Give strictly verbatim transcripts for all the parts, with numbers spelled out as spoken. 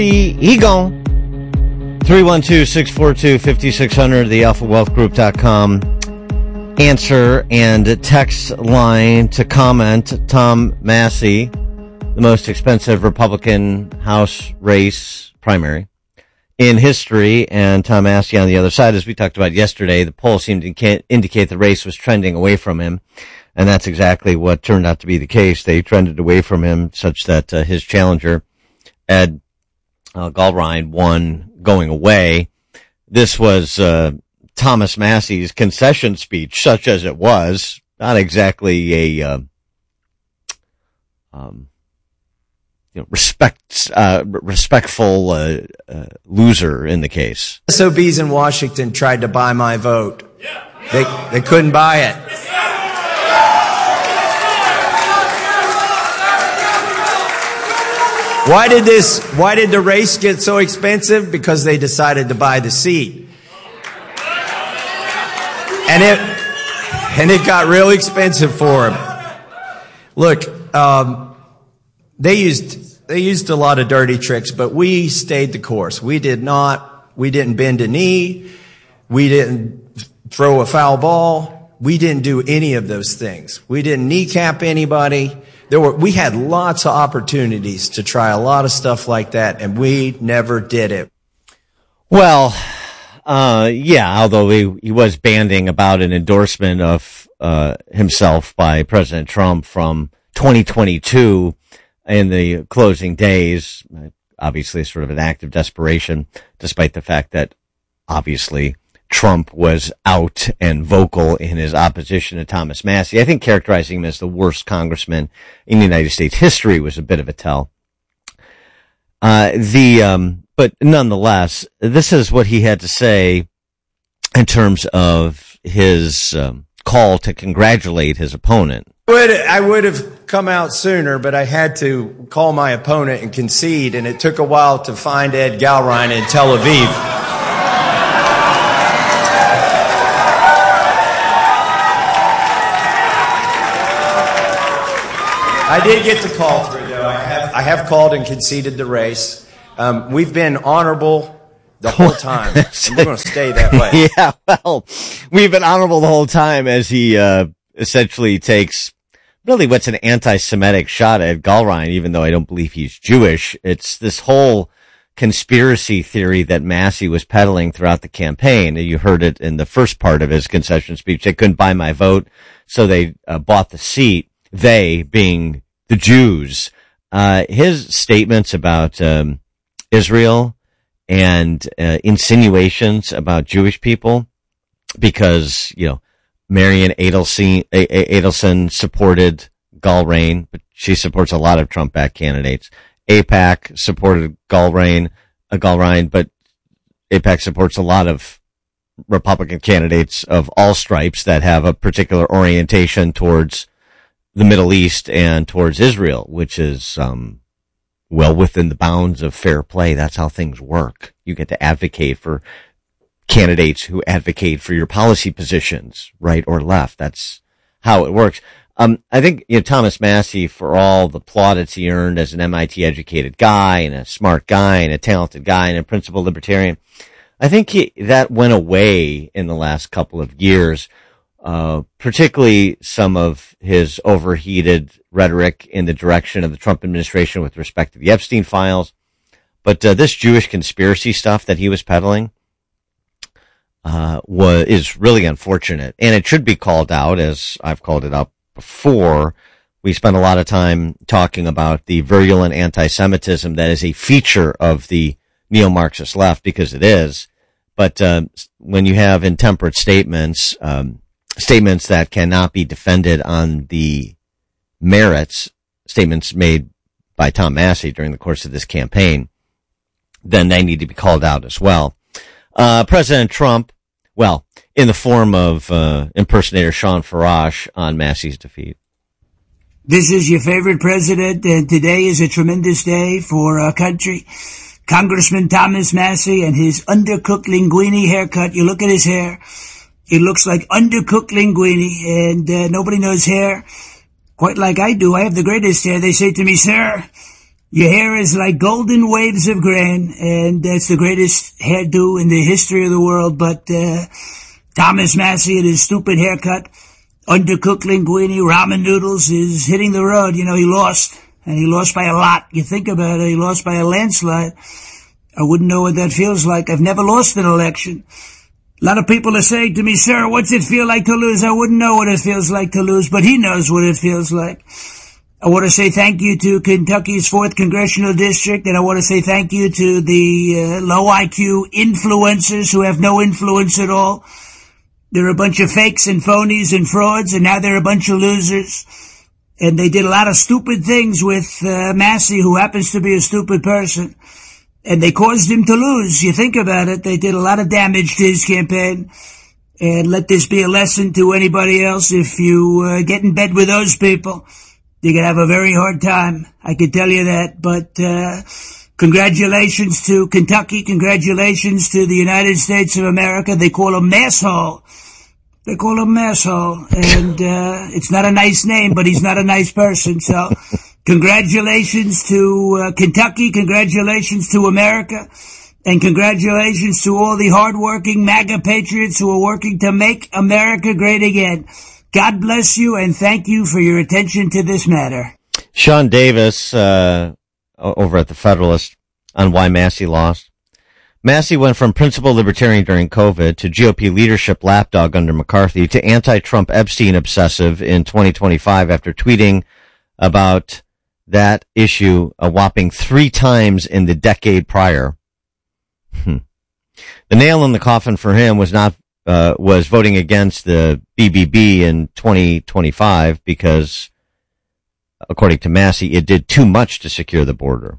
He, he gone. three one two, six four two, five six zero zero, the alpha wealth group dot com. Answer and text line to comment. Tom Massie, the most expensive Republican House race primary in history, and Tom Massie on the other side. As we talked about yesterday, the poll seemed to indicate the race was trending away from him, and that's exactly what turned out to be the case. They trended away from him such that uh, his challenger, Ed uh, Gallrein, won going away. This was uh, Thomas Massie's concession speech, such as it was, not exactly a uh, um, you know, respect, uh, respectful uh, uh, loser in the case. S O Bs in Washington tried to buy my vote. They they couldn't buy it. Why did this? Why did the race get so expensive? Because they decided to buy the seat, and it and it got real expensive for them. Look, um, they used they used a lot of dirty tricks, but we stayed the course. We did not. We didn't bend a knee. We didn't throw a foul ball. We didn't do any of those things. We didn't kneecap anybody. There were, we had lots of opportunities to try a lot of stuff like that, and we never did it. Well, uh, yeah, although he, he was banding about an endorsement of, uh, himself by President Trump from twenty twenty-two in the closing days, obviously sort of an act of desperation, despite the fact that obviously Trump was out and vocal in his opposition to Thomas Massie. I think characterizing him as the worst congressman in United States history was a bit of a tell. Uh, the, um, but nonetheless, this is what he had to say in terms of his, um, call to congratulate his opponent. Would, I would have come out sooner, but I had to call my opponent and concede, and it took a while to find Ed Gallrein in Tel Aviv. I did get the call through, though. I have, I have called and conceded the race. Um, we've been honorable the whole time. And we're going to stay that way. Yeah, well, we've been honorable the whole time as he uh, essentially takes really what's an anti-Semitic shot at Gallrein, even though I don't believe he's Jewish. It's this whole conspiracy theory that Massie was peddling throughout the campaign. You heard it in the first part of his concession speech. They couldn't buy my vote, so they uh, bought the seat. They being the Jews. Uh, his statements about um, Israel and uh, insinuations about Jewish people, because, you know, Marian Adelson, Adelson supported Gallrein, but she supports a lot of Trump-backed candidates. AIPAC supported Gallrein, uh, Gallrein, but AIPAC supports a lot of Republican candidates of all stripes that have a particular orientation towards the Middle East and towards Israel, which is, um, well within the bounds of fair play. That's how things work. You get to advocate for candidates who advocate for your policy positions, right or left. That's how it works. Um, I think, you know, Thomas Massie, for all the plaudits he earned as an M I T educated guy and a smart guy and a talented guy and a principled libertarian, I think he, that went away in the last couple of years. Uh, particularly some of his overheated rhetoric in the direction of the Trump administration with respect to the Epstein files. But, uh, this Jewish conspiracy stuff that he was peddling, uh, was, is really unfortunate. And it should be called out, as I've called it out before. We spent a lot of time talking about the virulent anti-Semitism that is a feature of the neo-Marxist left, because it is. But, uh, when you have intemperate statements, um, statements that cannot be defended on the merits, statements made by Tom Massie during the course of this campaign, then they need to be called out as well. Uh, President Trump, well, in the form of uh, impersonator Sean Farash on Massie's defeat. This is your favorite president, and today is a tremendous day for our country. Congressman Thomas Massie and his undercooked linguine haircut. You look at his hair. It looks like undercooked linguine, and uh, nobody knows hair quite like I do. I have the greatest hair. They say to me, sir, Your hair is like golden waves of grain, and that's the greatest hairdo in the history of the world. But uh, Thomas Massie and his stupid haircut, undercooked linguine, ramen noodles, is hitting the road. You know, he lost, and he lost by a lot. You think about it, he lost by a landslide. I wouldn't know what that feels like. I've never lost an election. A lot of people are saying to me, sir, what's it feel like to lose? I wouldn't know what it feels like to lose, but he knows what it feels like. I want to say thank you to Kentucky's fourth Congressional District, and I want to say thank you to the uh, low I Q influencers who have no influence at all. They're a bunch of fakes and phonies and frauds, and now they're a bunch of losers. And they did a lot of stupid things with uh, Massie, who happens to be a stupid person. And they caused him to lose. You think about it, they did a lot of damage to his campaign. And let this be a lesson to anybody else. If you uh, get in bed with those people, you're going to have a very hard time. I can tell you that. But uh congratulations to Kentucky. Congratulations to the United States of America. They call him Masshole. They call him Masshole. And uh it's not a nice name, but he's not a nice person. So congratulations to uh, Kentucky. Congratulations to America. And congratulations to all the hardworking MAGA patriots who are working to make America great again. God bless you, and thank you for your attention to this matter. Sean Davis, uh, over at the Federalist, on why Massie lost. Massie went from principal libertarian during COVID to G O P leadership lapdog under McCarthy to anti-Trump Epstein obsessive in twenty twenty-five after tweeting about that issue a whopping three times in the decade prior. Hmm. The nail in the coffin for him was not Uh, was voting against the B B B in twenty twenty-five because, according to Massie, it did too much to secure the border.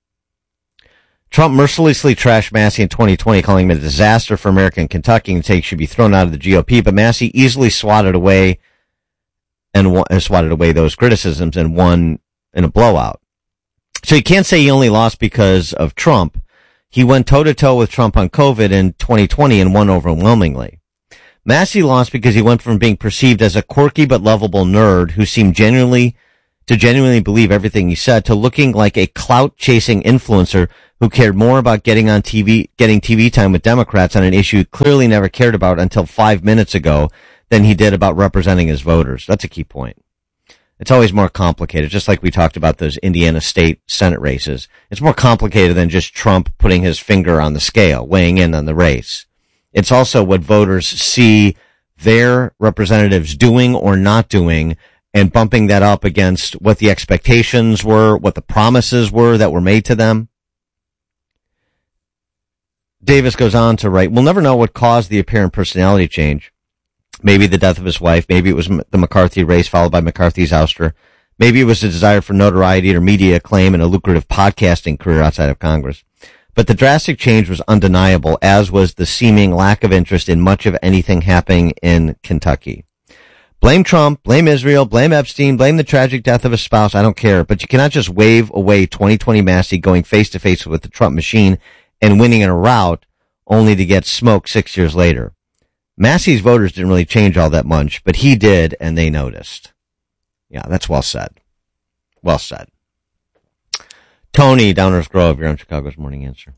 Trump mercilessly trashed Massie in twenty twenty, calling him a disaster for America and Kentucky and saying he should be thrown out of the G O P, but Massie easily swatted away and won, swatted away those criticisms and won in a blowout. So you can't say he only lost because of Trump. He went toe-to-toe with Trump on COVID in twenty twenty and won overwhelmingly. Massie lost because he went from being perceived as a quirky but lovable nerd who seemed genuinely to genuinely believe everything he said to looking like a clout-chasing influencer who cared more about getting on T V, getting T V time with Democrats on an issue he clearly never cared about until five minutes ago than he did about representing his voters. That's a key point. It's always more complicated, just like we talked about those Indiana State Senate races. It's more complicated than just Trump putting his finger on the scale, weighing in on the race. It's also what voters see their representatives doing or not doing and bumping that up against what the expectations were, what the promises were that were made to them. Davis goes on to write, we'll never know what caused the apparent personality change. Maybe the death of his wife. Maybe it was the McCarthy race followed by McCarthy's ouster. Maybe it was a desire for notoriety or media acclaim and a lucrative podcasting career outside of Congress. But the drastic change was undeniable, as was the seeming lack of interest in much of anything happening in Kentucky. Blame Trump, blame Israel, blame Epstein, blame the tragic death of a spouse. I don't care. But you cannot just wave away twenty twenty Massie going face to face with the Trump machine and winning in a rout only to get smoked six years later. Massie's voters didn't really change all that much, but he did, and they noticed. Yeah, that's well said. Well said. Tony, Downers Grove, you're on Chicago's Morning Answer.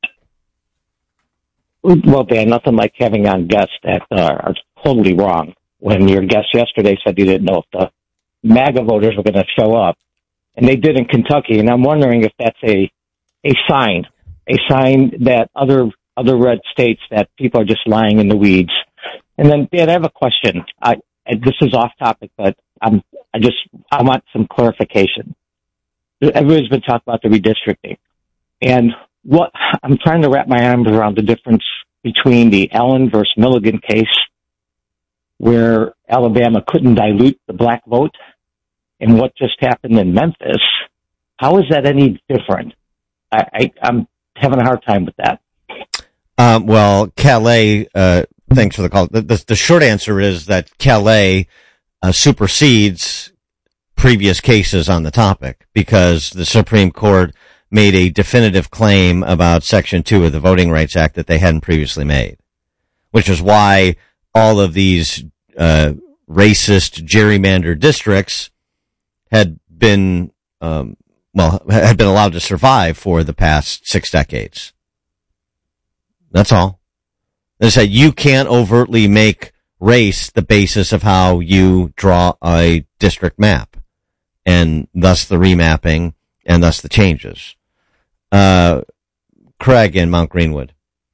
Well, Dan, nothing like having on guests that uh, are totally wrong. When your guest yesterday said you didn't know if the MAGA voters were going to show up, and they did in Kentucky, and I'm wondering if that's a a sign, a sign that other other red states that people are just lying in the weeds. And then, Dan, I have a question. I, this is off topic, but I'm, I just, I want some clarification. Everybody's been talking about the redistricting. And what, I'm trying to wrap my arms around the difference between the Allen versus Milligan case, where Alabama couldn't dilute the black vote, and what just happened in Memphis. How is that any different? I, I, I'm having a hard time with that. Um, well, Calais, uh, thanks for the call. The, the, the short answer is that Calais uh, supersedes previous cases on the topic because the Supreme Court made a definitive claim about Section two of the Voting Rights Act that they hadn't previously made, which is why all of these uh, racist gerrymandered districts had been um, well, had been allowed to survive for the past six decades. That's all. They said you can't overtly make race the basis of how you draw a district map, and thus the remapping, and thus the changes. Uh, Craig in Mount Greenwood.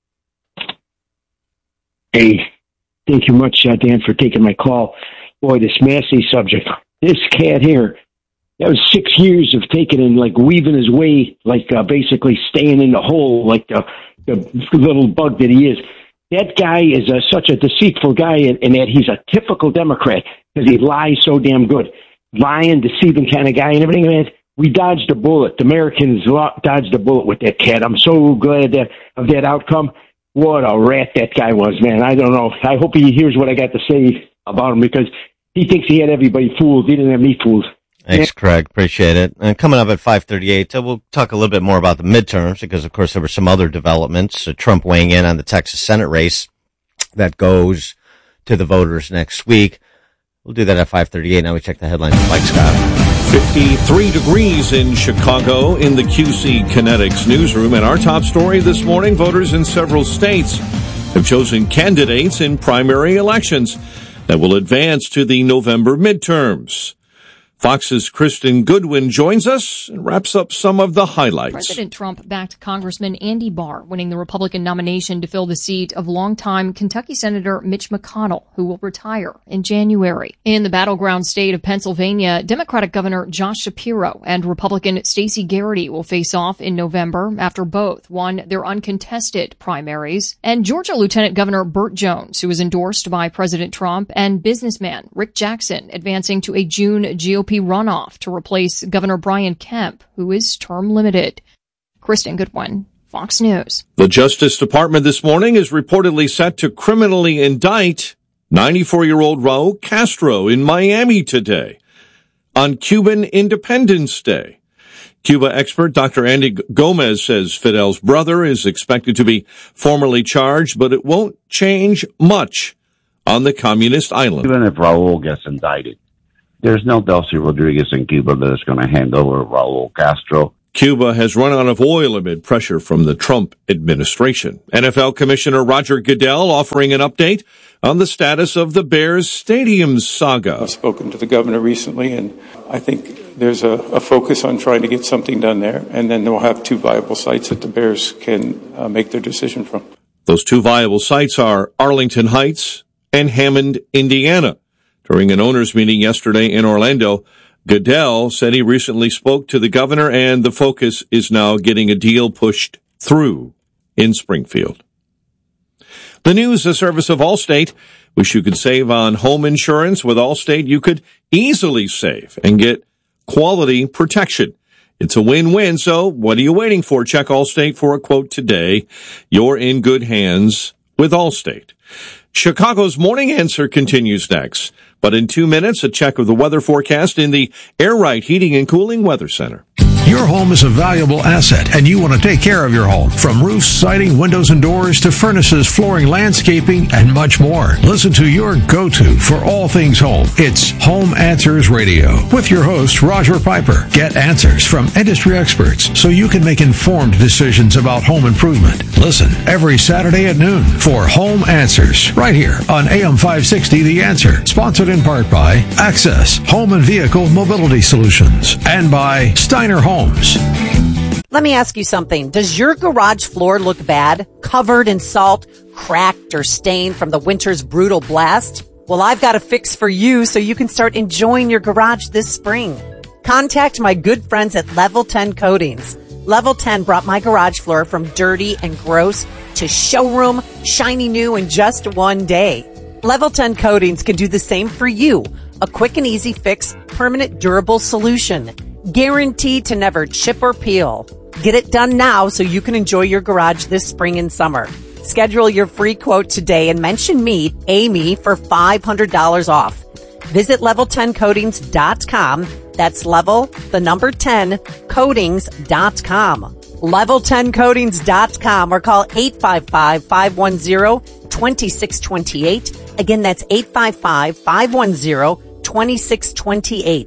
Hey, thank you much, uh, Dan, for taking my call. Boy, this Massey subject, this cat here, that was six years of taking and like weaving his way, like uh, basically staying in the hole, like the, the little bug that he is. That guy is a, such a deceitful guy, and, and that he's a typical Democrat because he lies so damn good. Lying, deceiving kind of guy and everything, man. We dodged a bullet. The Americans dodged a bullet with that cat. I'm so glad that, of that outcome. What a rat that guy was, man. I don't know. I hope he hears what I got to say about him because he thinks he had everybody fooled. He didn't have me fooled. Thanks, Craig. Appreciate it. And coming up at five thirty-eight, uh, we'll talk a little bit more about the midterms because, of course, there were some other developments. Uh, Trump weighing in on the Texas Senate race that goes to the voters next week. We'll do that at five thirty-eight. Now we check the headlines with Mike Scott. fifty-three degrees in Chicago in the Q C Kinetics newsroom. And our top story this morning, voters in several states have chosen candidates in primary elections that will advance to the November midterms. Fox's Kristen Goodwin joins us and wraps up some of the highlights. President Trump backed Congressman Andy Barr, winning the Republican nomination to fill the seat of longtime Kentucky Senator Mitch McConnell, who will retire in January. In the battleground state of Pennsylvania, Democratic Governor Josh Shapiro and Republican Stacey Garrity will face off in November after both won their uncontested primaries. And Georgia Lieutenant Governor Burt Jones, who was endorsed by President Trump, and businessman Rick Jackson advancing to a June G O P runoff to replace Governor Brian Kemp, who is term limited. Kristen Goodwin, Fox News. The Justice Department this morning is reportedly set to criminally indict ninety-four-year-old Raul Castro in Miami today on Cuban Independence Day. Cuba expert Doctor Andy Gomez says Fidel's brother is expected to be formally charged, but it won't change much on the communist island. Even if Raul gets indicted, there's no Delcy Rodriguez in Cuba that is going to hand over Raul Castro. Cuba has run out of oil amid pressure from the Trump administration. N F L Commissioner Roger Goodell offering an update on the status of the Bears Stadium saga. I've spoken to the governor recently, and I think there's a, a focus on trying to get something done there, and then they'll have two viable sites that the Bears can uh, make their decision from. Those two viable sites are Arlington Heights and Hammond, Indiana. During an owners' meeting yesterday in Orlando, Goodell said he recently spoke to the governor and the focus is now getting a deal pushed through in Springfield. The news, a service of Allstate. Wish you could save on home insurance. With Allstate, you could easily save and get quality protection. It's a win-win, so what are you waiting for? Check Allstate for a quote today. You're in good hands with Allstate. Chicago's Morning Answer continues next. But in two minutes, a check of the weather forecast in the Air Right Heating and Cooling Weather Center. Your home is a valuable asset, and you want to take care of your home. From roofs, siding, windows, and doors to furnaces, flooring, landscaping, and much more. Listen to your go-to for all things home. It's Home Answers Radio with your host, Roger Piper. Get answers from industry experts so you can make informed decisions about home improvement. Listen every Saturday at noon for Home Answers right here on A M five sixty The Answer. Sponsored in part by Access Home and Vehicle Mobility Solutions and by Steiner Homes. Let me ask you something. Does your garage floor look bad? Covered in salt, cracked, or stained from the winter's brutal blast? Well, I've got a fix for you so you can start enjoying your garage this spring. Contact my good friends at Level ten Coatings. Level ten brought my garage floor from dirty and gross to showroom, shiny new in just one day. Level ten Coatings can do the same for you. A quick and easy fix, permanent durable solution. Guaranteed to never chip or peel. Get it done now so you can enjoy your garage this spring and summer. Schedule your free quote today and mention me, Amy, for five hundred dollars off. Visit level ten coatings dot com. That's level, the number ten, coatings dot com. level ten coatings dot com or call eight five five, five one zero, two six two eight. Again, that's eight five five, five one zero, two six two eight.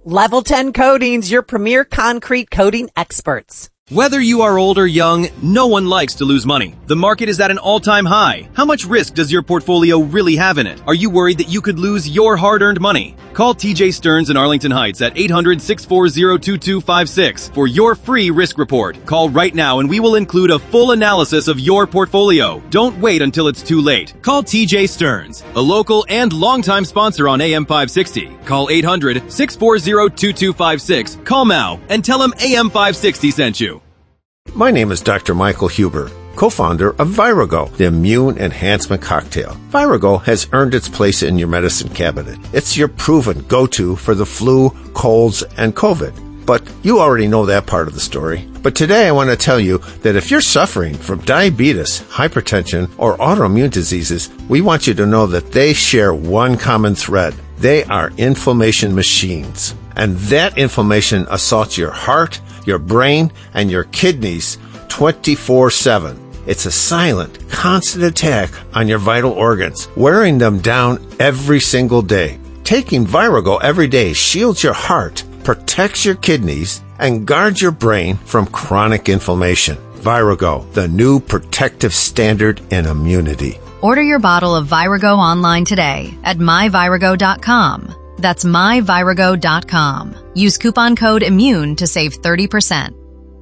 Level ten Coatings, your premier concrete coating experts. Whether you are old or young, no one likes to lose money. The market is at an all-time high. How much risk does your portfolio really have in it? Are you worried that you could lose your hard-earned money? Call T J Stearns in Arlington Heights at eight hundred, six four zero, two two five six for your free risk report. Call right now and we will include a full analysis of your portfolio. Don't wait until it's too late. Call T J Stearns, a local and longtime sponsor on A M five sixty. Call eight hundred, six four zero, two two five six. Call now and tell him A M five sixty sent you. My name is Doctor Michael Huber, co-founder of Virago, the immune enhancement cocktail. Virago has earned its place in your medicine cabinet. It's your proven go-to for the flu, colds, and COVID. But you already know that part of the story. But today I want to tell you that if you're suffering from diabetes, hypertension, or autoimmune diseases, we want you to know that they share one common thread. They are inflammation machines. And that inflammation assaults your heart, your brain, and your kidneys twenty-four seven. It's a silent, constant attack on your vital organs, wearing them down every single day. Taking Virago every day shields your heart, protects your kidneys, and guards your brain from chronic inflammation. Virago, the new protective standard in immunity. Order your bottle of Virago online today at my virago dot com. That's my virago dot com. Use coupon code IMMUNE to save thirty percent.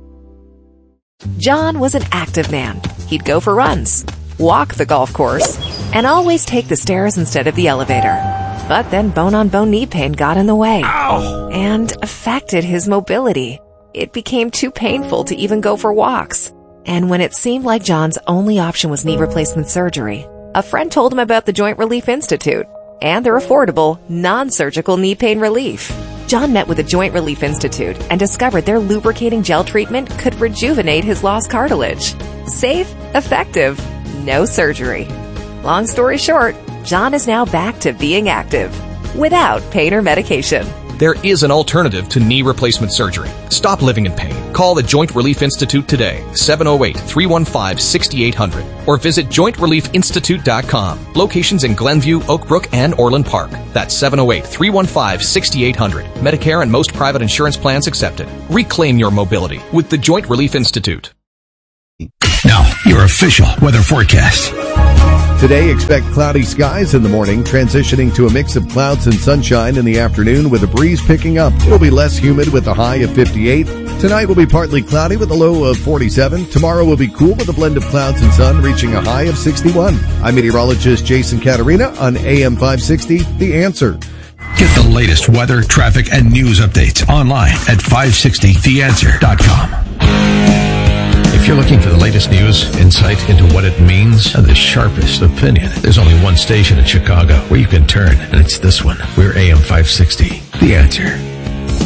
John was an active man. He'd go for runs, walk the golf course, and always take the stairs instead of the elevator. But then bone-on-bone knee pain got in the way. Ow! And affected his mobility. It became too painful to even go for walks. And when it seemed like John's only option was knee replacement surgery, a friend told him about the Joint Relief Institute and their affordable, non-surgical knee pain relief. John met with the Joint Relief Institute and discovered their lubricating gel treatment could rejuvenate his lost cartilage. Safe, effective, no surgery. Long story short, John is now back to being active, without pain or medication. There is an alternative to knee replacement surgery. Stop living in pain. Call the Joint Relief Institute today, seven oh eight, three one five, six eight zero zero, or visit joint relief institute dot com. Locations in Glenview, Oak Brook, and Orland Park. That's seven oh eight, three one five, six eight zero zero. Medicare and most private insurance plans accepted. Reclaim your mobility with the Joint Relief Institute. Now, your official weather forecast. Today, expect cloudy skies in the morning, transitioning to a mix of clouds and sunshine in the afternoon with a breeze picking up. It'll be less humid with a high of fifty-eight. Tonight will be partly cloudy with a low of forty-seven. Tomorrow will be cool with a blend of clouds and sun, reaching a high of sixty-one. I'm meteorologist Jason Caterina on A M five sixty, The Answer. Get the latest weather, traffic, and news updates online at five sixty the answer dot com. If you're looking for the latest news, insight into what it means, and the sharpest opinion, there's only one station in Chicago where you can turn, and it's this one. We're A M five sixty, The Answer.